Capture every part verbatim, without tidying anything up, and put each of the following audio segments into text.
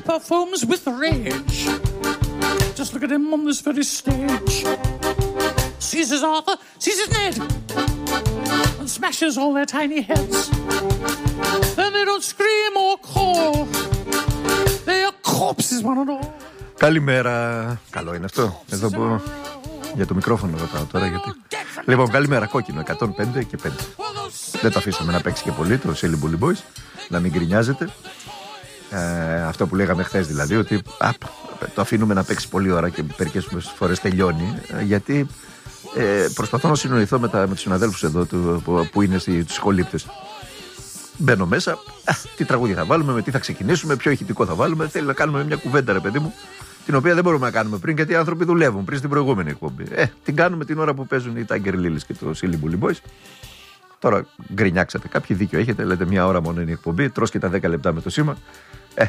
performs with rage. Just look at him on this very stage. Seizes Arthur, seizes Ned, and smashes all their tiny heads. Then they don't scream or call. They are corpses one and all. Καλημέρα. Καλό είναι αυτό. Εδώ που... Για το μικρόφωνο ρωτάω τώρα γιατί... Λοιπόν, καλημέρα, κόκκινο, εκατόν πέντε και πέντε. Δεν το αφήσαμε να παίξει και πολύ το Silly Bully Boys, να μην γκρινιάζετε. Ε, αυτό που λέγαμε χθες δηλαδή, ότι α, το αφήνουμε να παίξει πολλή ώρα και μερικές φορές τελειώνει, γιατί ε, προσπαθώ να συνοηθώ με, τα, με τους συναδέλφους εδώ του, που, που είναι στους σχολήπτες. Μπαίνω μέσα, α, τι τραγούδια θα βάλουμε, με τι θα ξεκινήσουμε, ποιο ηχητικό θα βάλουμε. Θέλει να κάνουμε μια κουβέντα, ρε παιδί μου, την οποία δεν μπορούμε να κάνουμε πριν, γιατί οι άνθρωποι δουλεύουν πριν στην προηγούμενη εκπομπή. Ε, την κάνουμε την ώρα που παίζουν οι Tiger Lilies και το Silly Bully Boys. Τώρα γκρινιάξατε. Κάποιοι δίκιο έχετε, λέτε μια ώρα μόνο είναι η εκπομπή, τρως και τα δέκα λεπτά με το σήμα. Ε,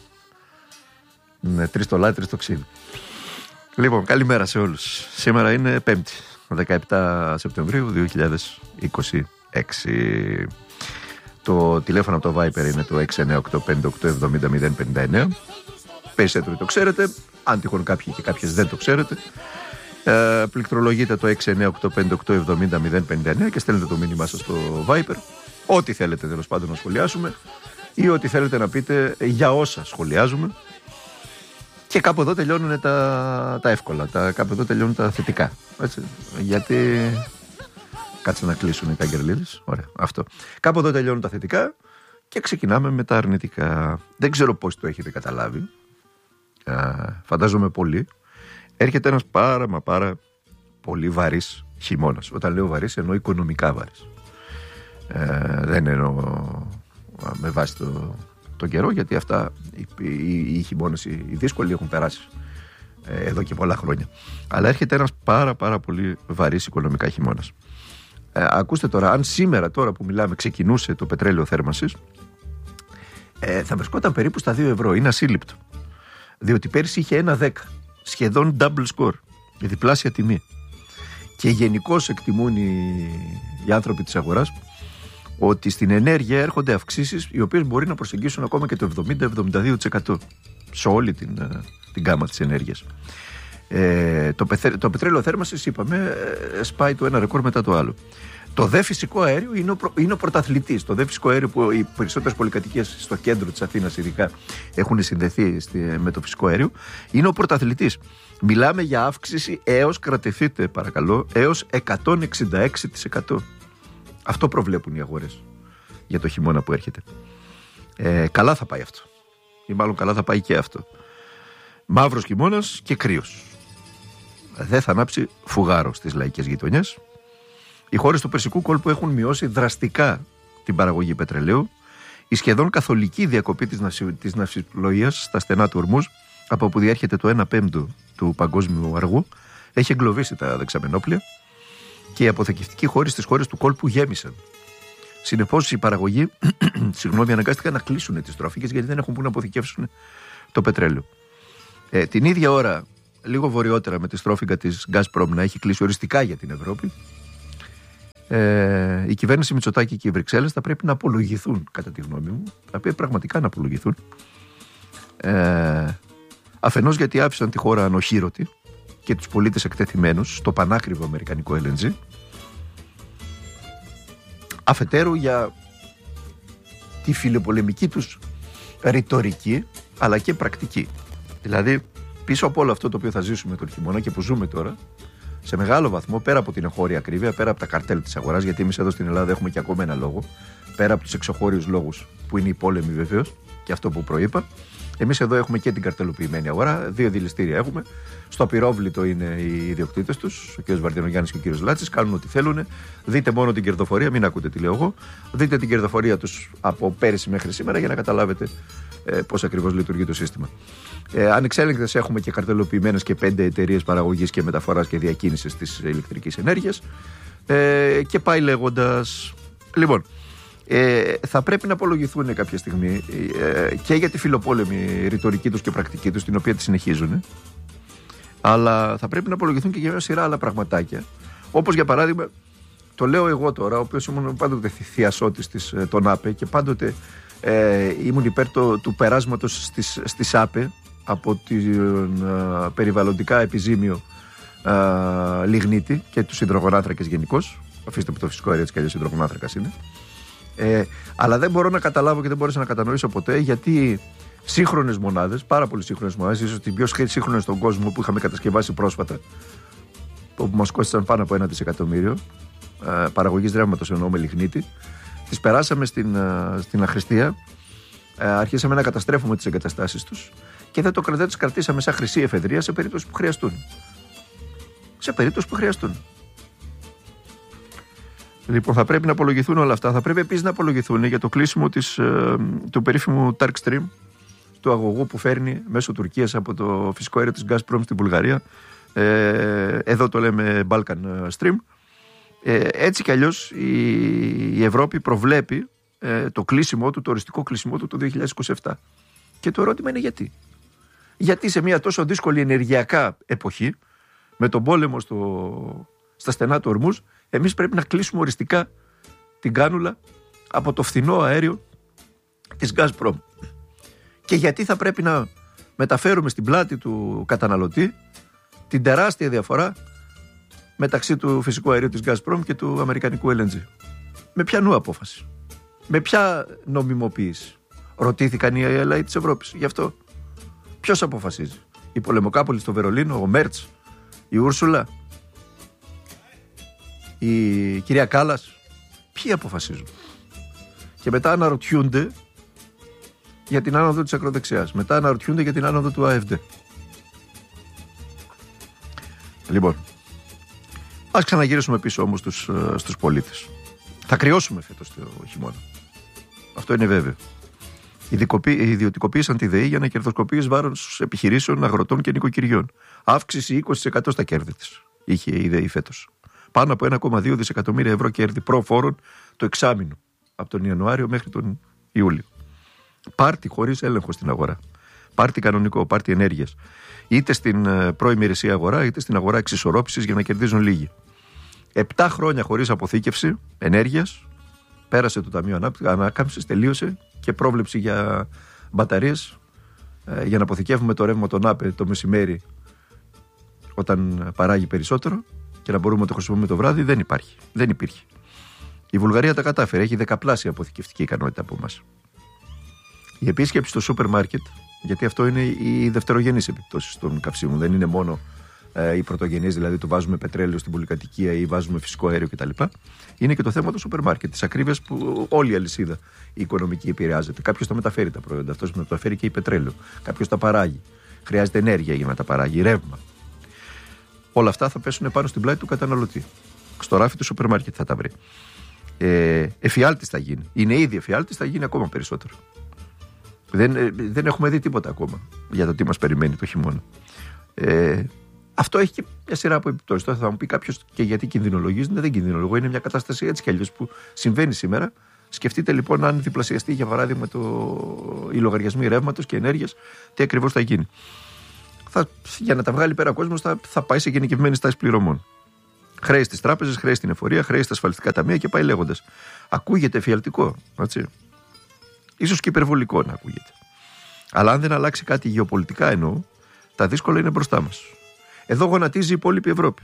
ναι, τρεις το λάδι, τρεις το ξύδι. Λοιπόν, καλημέρα σε όλους. Σήμερα είναι Πέμπτη, δεκαεπτά Σεπτεμβρίου δύο χιλιάδες είκοσι έξι. Το τηλέφωνο από το Viper είναι το έξι εννιά οκτώ πέντε οκτώ εβδομήντα μηδέν πενήντα εννέα. Περισσότερο το ξέρετε, αν τυχόν κάποιοι και κάποιες δεν το ξέρετε. Ε, πληκτρολογείτε το έξι εννιά οκτώ πέντε οκτώ εβδομήντα μηδέν πενήντα εννέα και στέλνετε το μήνυμά σας στο Viper. Ό,τι θέλετε τέλος πάντων να σχολιάσουμε ή ό,τι θέλετε να πείτε για όσα σχολιάζουμε. Και κάπου εδώ τελειώνουν τα, τα εύκολα, τα, κάπου εδώ τελειώνουν τα θετικά. Έτσι, γιατί... Κάτσε να κλείσουν οι Tiger Lilies. Ωραία, αυτό. Κάπου εδώ τελειώνουν τα θετικά και ξεκινάμε με τα αρνητικά. Δεν ξέρω πώς το έχετε καταλάβει. Α, φαντάζομαι πολύ. Έρχεται ένας πάρα μα πάρα πολύ βαρύς χειμώνας. Όταν λέω βαρύς εννοώ οικονομικά βαρύς. Ε, δεν εννοώ με βάση το, τον καιρό, γιατί αυτά οι, οι, οι χειμώνες οι, οι δύσκολοι έχουν περάσει ε, εδώ και πολλά χρόνια. Αλλά έρχεται ένας πάρα πάρα πολύ βαρύς οικονομικά χειμώνας. Ε, ακούστε τώρα, αν σήμερα τώρα που μιλάμε ξεκινούσε το πετρέλαιο θέρμανσης, ε, θα βρισκόταν περίπου στα δύο ευρώ. Είναι ασύλληπτο. Διότι πέρυσι είχε ένα δέκα. Σχεδόν double score. Η διπλάσια τιμή. Και γενικώς εκτιμούν οι, οι άνθρωποι της αγοράς ότι στην ενέργεια έρχονται αυξήσεις οι οποίες μπορεί να προσεγγίσουν ακόμα και το εβδομήντα με εβδομήντα δύο τοις εκατό σε όλη την, την γκάμα της ενέργειας. Ε, το, πεθε, το πετρέλαιο θέρμανσης, είπαμε, ε, σπάει το ένα ρεκόρ μετά το άλλο. Το δε φυσικό αέριο είναι ο, προ, είναι ο πρωταθλητής. Το δε φυσικό αέριο που οι περισσότερες πολυκατοικίες στο κέντρο της Αθήνας ειδικά έχουν συνδεθεί στη, με το φυσικό αέριο, είναι ο πρωταθλητής. Μιλάμε για αύξηση έως, κρατηθείτε παρακαλώ, έως εκατόν εξήντα έξι τοις εκατό. Αυτό προβλέπουν οι αγορές για το χειμώνα που έρχεται. Ε, καλά θα πάει αυτό. Ή μάλλον καλά θα πάει και αυτό. Μαύρος χειμώνας και κρύος. Δεν θα ανάψει φουγάρο στις λαϊκές γειτονιές. Οι χώρες του Περσικού κόλπου έχουν μειώσει δραστικά την παραγωγή πετρελαίου. Η σχεδόν καθολική διακοπή της, ναυση, της ναυσιπλοείας στα στενά του Ορμούζ, από όπου διέρχεται το ένα πέμπτο του παγκόσμιου αργού, έχει εγκλωβίσει τα δεξαμενόπλια και οι αποθηκευτικοί χώροι στις χώρες του κόλπου γέμισαν. Συνεπώς οι παραγωγοί συγγνώμη, αναγκάστηκαν να κλείσουν τις τρόφιγγες γιατί δεν έχουν που να αποθηκεύσουν το πετρέλαιο. Ε, την ίδια ώρα, λίγο βορειότερα με τη στρόφιγγα της Gazprom να έχει κλείσει οριστικά για την Ευρώπη, ε, η κυβέρνηση Μητσοτάκη και οι Βρυξέλλες θα πρέπει να απολογηθούν, κατά τη γνώμη μου, θα πρέπει πραγματικά να απολογηθούν. Ε, αφενός γιατί άφησαν τη χώρα ανοχήρωτη και τους πολίτες εκτεθειμένους στο πανάκριβο αμερικανικό ελ εν τζι. Αφετέρου για τη φιλοπολεμική τους ρητορική αλλά και πρακτική. Δηλαδή πίσω από όλο αυτό το οποίο θα ζήσουμε τον χειμώνα και που ζούμε τώρα, σε μεγάλο βαθμό, πέρα από την εγχώρια ακρίβεια, πέρα από τα καρτέλ της αγοράς, γιατί εμείς εδώ στην Ελλάδα έχουμε και ακόμα ένα λόγο, πέρα από τους εξωχώριους λόγους που είναι οι πόλεμοι βεβαίως και αυτό που προείπα, εμείς εδώ έχουμε και την καρτελοποιημένη αγορά, δύο δηληστήρια έχουμε. Στο απειρόβλητο είναι οι ιδιοκτήτες τους, ο κ. Βαρδινογιάννης και ο κ. Λάτσης, κάνουν ό,τι θέλουν. Δείτε μόνο την κερδοφορία, μην ακούτε τι λέω εγώ. Δείτε την κερδοφορία τους από πέρυσι μέχρι σήμερα για να καταλάβετε ε, πώς ακριβώς λειτουργεί το σύστημα. Ε, ανεξέλεγκτες έχουμε και καρτελοποιημένες και πέντε εταιρείες παραγωγής και μεταφοράς και διακίνησης της ηλεκτρικής ενέργειας. Ε, και πάει λέγοντας. Λοιπόν. Ε, θα πρέπει να απολογηθούν κάποια στιγμή ε, και για τη φιλοπόλεμη ρητορική τους και πρακτική τους, την οποία τη συνεχίζουν, αλλά θα πρέπει να απολογηθούν και για μια σειρά άλλα πραγματάκια, όπως για παράδειγμα, το λέω εγώ τώρα, ο οποίος ήμουν πάντοτε θειασότης της τον ΑΠΕ και πάντοτε Ε, ήμουν υπέρ το, του περάσματος στις, στη ΣΑΠΕ από την α, περιβαλλοντικά επιζήμιο α, λιγνίτη και τους υδρογονάνθρακες γενικώς. Αφήστε που το φυσικό αέριο έτσι κι αλλιώς υδρογονάνθρακας είναι. Ε, αλλά δεν μπορώ να καταλάβω και δεν μπορούσα να κατανοήσω ποτέ γιατί σύγχρονες μονάδες, πάρα πολύ σύγχρονες μονάδες, ίσως την πιο σύγχρονη στον κόσμο που είχαμε κατασκευάσει πρόσφατα, που μας κόστησαν πάνω από ένα δισεκατομμύριο, ε, παραγωγής ρεύματος εννοώ με λιγνίτη, τις περάσαμε στην, ε, στην αχρηστία, ε, αρχίσαμε να καταστρέφουμε τις εγκαταστάσεις τους και δεν, το, δεν τις κρατήσαμε σαν χρυσή εφεδρεία σε περίπτωση που χρειαστούν. Σε περίπτωση που χρειαστούν. Λοιπόν, θα πρέπει να απολογηθούν όλα αυτά. Θα πρέπει επίσης να απολογηθούν για το κλείσιμο της, ε, του περίφημου Turk Stream, του αγωγού που φέρνει μέσω Τουρκίας από το φυσικό αέριο της Gazprom στην Βουλγαρία. Ε, εδώ το λέμε Balkan Stream. Ε, έτσι κι αλλιώς η, η Ευρώπη προβλέπει ε, το κλείσιμό του, το οριστικό κλείσιμό του το δύο χιλιάδες είκοσι επτά. Και το ερώτημα είναι γιατί. Γιατί σε μια τόσο δύσκολη ενεργειακά εποχή, με τον πόλεμο στο, στα στενά του Ορμούζ, εμείς πρέπει να κλείσουμε οριστικά την κάνουλα από το φθηνό αέριο της Gazprom. Και γιατί θα πρέπει να μεταφέρουμε στην πλάτη του καταναλωτή την τεράστια διαφορά μεταξύ του φυσικού αερίου της Gazprom και του αμερικανικού ελ εν τζι. Με ποια νου απόφαση, με ποια νομιμοποίηση. Ρωτήθηκαν οι λαοί της Ευρώπης γι' αυτό. Ποιος αποφασίζει? Η πολεμοκάπολη στο Βερολίνο, ο Μέρτς, η Ούρσουλα, η κυρία Κάλλας? Ποιοι αποφασίζουν? Και μετά αναρωτιούνται για την άνοδο της ακροδεξιάς. Μετά αναρωτιούνται για την άνοδο του ΑΕΦΔ. Λοιπόν, ας ξαναγυρίσουμε πίσω όμως στους, στους πολίτες. Θα κρυώσουμε φέτος το χειμώνα. Αυτό είναι βέβαιο. Ιδιωτικοποίησαν τη ΔΕΗ για να κερδοσκοπήσει βάρος επιχειρήσεων, αγροτών και νοικοκυριών. Αύξηση είκοσι τοις εκατό στα κέρδη της είχε η ΔΕΗ φέτος. Πάνω από ένα κόμμα δύο δισεκατομμύρια ευρώ κέρδη προφόρων το εξάμηνο, από τον Ιανουάριο μέχρι τον Ιούλιο. Πάρτι χωρίς έλεγχο στην αγορά. Πάρτι κανονικό, πάρτι ενέργειας. Είτε στην προημερησία αγορά, είτε στην αγορά εξισορρόπησης για να κερδίζουν λίγοι. Επτά χρόνια χωρίς αποθήκευση ενέργειας. Πέρασε το Ταμείο Ανάκαμψης, τελείωσε και πρόβλεψη για μπαταρίες ε, για να αποθηκεύουμε το ρεύμα των ΑΠΕ το μεσημέρι όταν παράγει περισσότερο και να μπορούμε να το χρησιμοποιούμε το βράδυ δεν υπάρχει. Δεν υπήρχε. Η Βουλγαρία τα κατάφερε, έχει δεκαπλάσια αποθηκευτική ικανότητα από εμάς. Η επίσκεψη στο σούπερ μάρκετ, γιατί αυτό είναι η δευτερογενής επιπτώσεις των καυσίμων, δεν είναι μόνο ε, η πρωτογενής, δηλαδή το βάζουμε πετρέλαιο στην πολυκατοικία ή βάζουμε φυσικό αέριο κτλ. Είναι και το θέμα του σούπερ μάρκετ, της ακρίβειας που όλη η αλυσίδα η οικονομική επηρεάζεται. Κάποιος τα μεταφέρει τα προϊόντα, αυτός μεταφέρει και η πετρέλαιο. Κάποιος τα παράγει. Χρειάζεται ενέργεια για να τα παράγει, ρεύμα. Όλα αυτά θα πέσουν πάνω στην πλάτη του καταναλωτή. Στο ράφι του σούπερ μάρκετ θα τα βρει. Ε, εφιάλτης θα γίνει. Είναι ήδη εφιάλτης, θα γίνει ακόμα περισσότερο. Δεν, δεν έχουμε δει τίποτα ακόμα για το τι μας περιμένει το χειμώνα. Ε, αυτό έχει και μια σειρά από επιπτώσεις. Τώρα θα μου πει κάποιος και γιατί κινδυνολογίζει. Δεν κινδυνολογώ. Είναι μια κατάσταση έτσι κι αλλιώς που συμβαίνει σήμερα. Σκεφτείτε λοιπόν αν διπλασιαστεί για παράδειγμα το, οι λογαριασμοί ρεύματος και ενέργειας, τι ακριβώς θα γίνει. Θα, για να τα βγάλει πέρα ο κόσμος θα, θα πάει σε γενικευμένη στάση πληρωμών. Χρέη στις τράπεζες, χρέη στην εφορία, χρέη στα ασφαλιστικά ταμεία και πάει λέγοντας. Ακούγεται εφιαλτικό, έτσι. Ίσως και υπερβολικό να ακούγεται. Αλλά αν δεν αλλάξει κάτι γεωπολιτικά εννοώ, τα δύσκολα είναι μπροστά μας. Εδώ γονατίζει η υπόλοιπη Ευρώπη.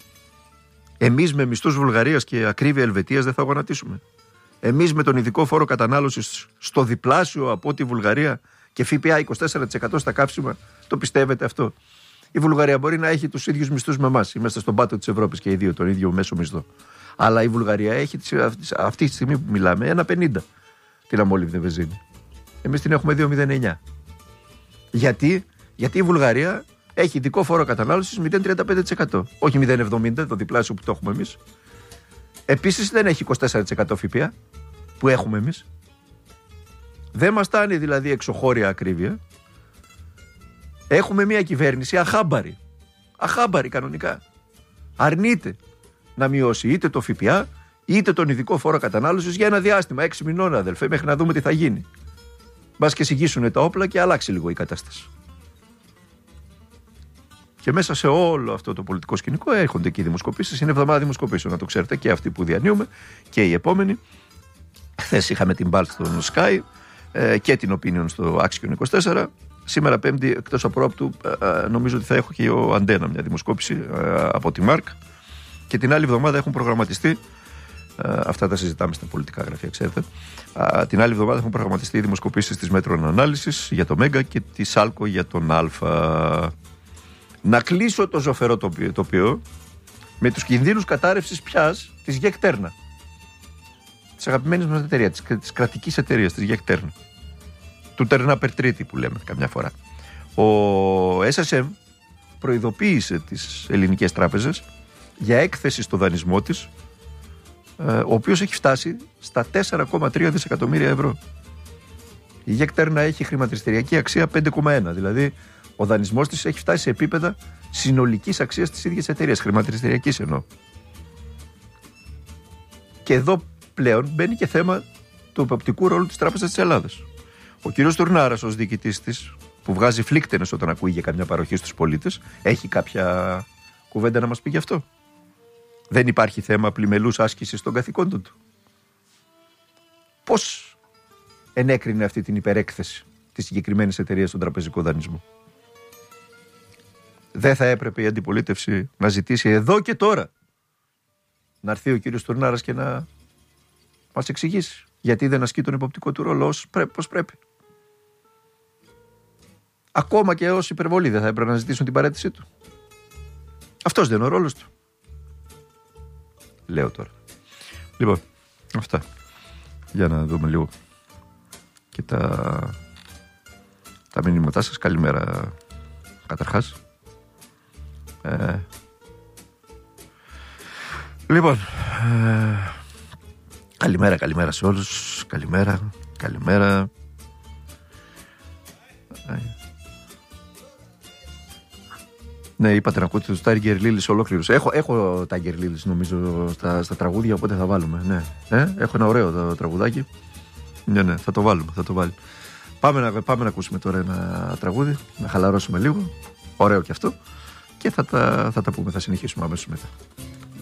Εμείς με μισθούς Βουλγαρίας και ακρίβεια Ελβετίας δεν θα γονατίσουμε. Εμείς με τον ειδικό φόρο κατανάλωσης στο διπλάσιο από τη Βουλγαρία και ΦΠΑ είκοσι τέσσερα τοις εκατό στα κάψιμα, το πιστεύετε αυτό? Η Βουλγαρία μπορεί να έχει τους ίδιους μισθούς με εμάς. Είμαστε στον πάτο της Ευρώπης και οι δύο τον ίδιο μέσο μισθό. Αλλά η Βουλγαρία έχει αυτή τη στιγμή που μιλάμε ένα πενήντα την αμόλυβδη βενζίνη. Εμείς την έχουμε δύο κόμμα μηδέν εννιά. Γιατί? Γιατί η Βουλγαρία έχει ειδικό φόρο κατανάλωσης μηδέν κόμμα τριάντα πέντε τοις εκατό. Όχι μηδέν κόμμα εβδομήντα, το διπλάσιο που το έχουμε εμείς. Επίσης δεν έχει είκοσι τέσσερα τοις εκατό ΦΠΑ που έχουμε εμείς. Δεν μας φτάνει δηλαδή εξωχώρια ακρίβεια. Έχουμε μια κυβέρνηση αχάμπαρη. Αχάμπαρη κανονικά. Αρνείται να μειώσει είτε το ΦΠΑ είτε τον ειδικό φόρο κατανάλωσης για ένα διάστημα, έξι μηνών αδελφέ, μέχρι να δούμε τι θα γίνει. Μπας και συγγύσουν τα όπλα και αλλάξει λίγο η κατάσταση. Και μέσα σε όλο αυτό το πολιτικό σκηνικό έρχονται και οι δημοσκοπήσεις. Είναι εβδομάδα δημοσκοπήσεων, να το ξέρετε, και αυτή που διανύουμε και η επόμενη. Χθες είχαμε την Μπάλτ στον Sky ε, και την opinion στο Axion είκοσι τέσσερα. Σήμερα Πέμπτη, εκτός απρόπτου, ε, νομίζω ότι θα έχω και ο Αντένα μια δημοσκόπηση ε, από τη Μάρκ. Και την άλλη εβδομάδα έχουν προγραμματιστεί. Uh, αυτά τα συζητάμε στα πολιτικά γραφεία, ξέρετε. Uh, την άλλη εβδομάδα έχουν προγραμματιστεί οι δημοσκοπήσεις της Μέτρων Ανάλυσης για το Μέγκα και τη Σάλκο για τον Α. Να κλείσω το ζωφερό τοπίο, τοπίο με τους κινδύνους κατάρρευσης πιάς της Γεκτέρνα. Της αγαπημένης μας εταιρείας, της, της κρατικής εταιρείας, της Γεκτέρνα. Του Τερνά Περτρίτη που λέμε καμιά φορά. Ο Ες Ες Εμ προειδοποίησε τις ελληνικές τράπεζες για έκθεση στο δανεισμό της, ο οποίος έχει φτάσει στα τέσσερα κόμμα τρία δισεκατομμύρια ευρώ. Η Γεκτέρνα έχει χρηματιστηριακή αξία πέντε κόμμα ένα, δηλαδή ο δανεισμός της έχει φτάσει σε επίπεδα συνολικής αξίας της ίδιας εταιρείας, χρηματιστηριακής εννοώ. Και εδώ πλέον μπαίνει και θέμα του εποπτικού ρόλου της Τράπεζας της Ελλάδας. Ο κύριος Τουρνάρας ως διοικητής της, που βγάζει φλίκτενες όταν ακούει για καμιά παροχή στους πολίτες, έχει κάποια κουβέντα να μας πει γι' αυτό? Δεν υπάρχει θέμα πλημελούς άσκησης των καθηκόντων του? Πώς ενέκρινε αυτή την υπερέκθεση της συγκεκριμένης εταιρείας στον τραπεζικό δανεισμό? Δεν θα έπρεπε η αντιπολίτευση να ζητήσει εδώ και τώρα να έρθει ο κύριος Τουρνάρας και να μας εξηγήσει γιατί δεν ασκεί τον εποπτικό του ρόλο όπως πρέπει? Ακόμα και ως υπερβολή δεν θα έπρεπε να ζητήσουν την παραίτησή του? Αυτός δεν είναι ο ρόλος του? Λέω τώρα. Λοιπόν, αυτά. Για να δούμε λίγο και τα, τα μηνύματά σας. Καλημέρα καταρχάς. Ε, λοιπόν, ε, καλημέρα, καλημέρα σε όλους. Καλημέρα, καλημέρα. Ε, ναι, είπατε να ακούτε τους Tiger Lilies ολόκληρους. Έχω, έχω Tiger Lilies νομίζω στα, στα τραγούδια, οπότε θα βάλουμε. Ναι. Ε, έχω ένα ωραίο το, τραγουδάκι. Ναι, ναι, θα το βάλουμε, θα το βάλουμε. Πάμε να, πάμε να ακούσουμε τώρα ένα τραγούδι, να χαλαρώσουμε λίγο. Ωραίο και αυτό. Και θα τα, θα τα πούμε, θα συνεχίσουμε αμέσως μετά.